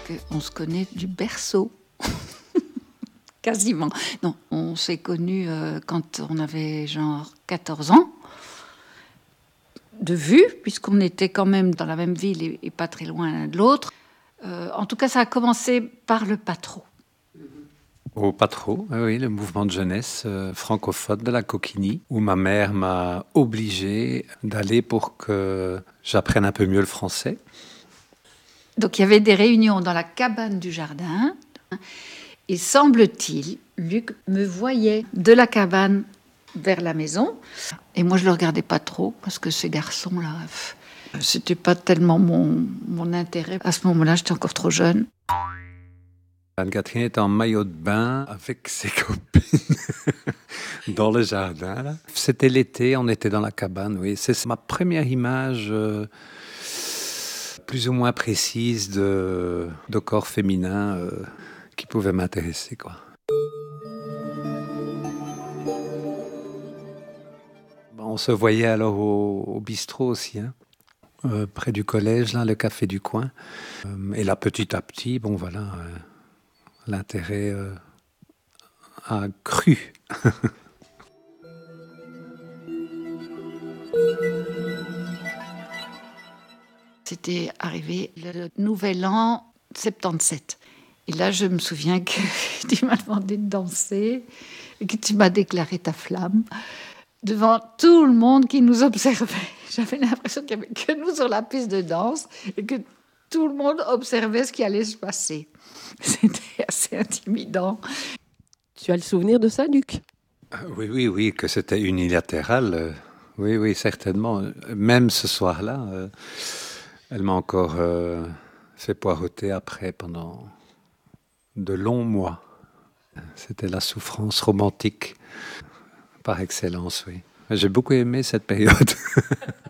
qu'on se connaît du berceau. Quasiment. Non, on s'est connus quand on avait genre 14 ans. De vue, puisqu'on était quand même dans la même ville et pas très loin l'un de l'autre. En tout cas, ça a commencé par le Patro. Au Patro, oui, le mouvement de jeunesse francophone de la Coquigny, où ma mère m'a obligé d'aller pour que j'apprenne un peu mieux le français. Donc il y avait des réunions dans la cabane du jardin. Et semble-t-il, Luc me voyait de la cabane vers la maison. Et moi, je le regardais pas trop, parce que ces garçons-là, c'était pas tellement mon intérêt. À ce moment-là, j'étais encore trop jeune. Anne-Catherine était en maillot de bain avec ses copines dans le jardin. Là. C'était l'été, on était dans la cabane, oui. C'est ma première image plus ou moins précise de corps féminin qui pouvait m'intéresser, quoi. On se voyait alors au bistrot aussi, hein, près du collège, là, le café du coin. Et là, petit à petit, bon voilà, l'intérêt a cru. C'était arrivé le nouvel an 77. Et là, je me souviens que tu m'as demandé de danser et que tu m'as déclaré ta flamme devant tout le monde qui nous observait. J'avais l'impression qu'il n'y avait que nous sur la piste de danse et que tout le monde observait ce qui allait se passer. C'était assez intimidant. Tu as le souvenir de ça, Luc ? Oui, que c'était unilatéral. Oui, certainement. Même ce soir-là, elle m'a encore fait poireauter après pendant de longs mois. C'était la souffrance romantique par excellence, oui. J'ai beaucoup aimé cette période.